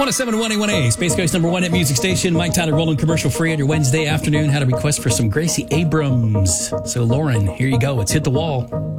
107.1A, Space Coast number one hit music station. Mike Tyler rolling commercial free on your Wednesday afternoon. Had a request for some Gracie Abrams. So, Lauren, here you go. It's Hit the Wall.